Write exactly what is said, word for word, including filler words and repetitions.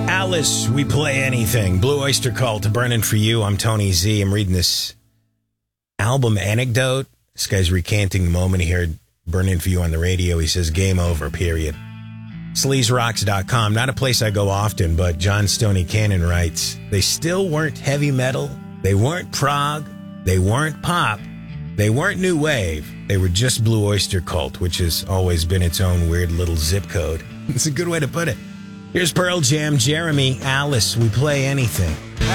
Alice, we play anything. Blue Oyster Cult, Burning for You. I'm Tony Z. I'm reading this album anecdote. This guy's recanting the moment he heard Burning for You on the radio. He says, game over, period. sleaze rocks dot com, not a place I go often, but John Stoney Cannon writes, they still weren't heavy metal, they weren't prog, they weren't pop, they weren't new wave, they were just Blue Oyster Cult, which has always been its own weird little zip code. It's a good way to put it. Here's Pearl Jam, Jeremy, Alice, we play anything.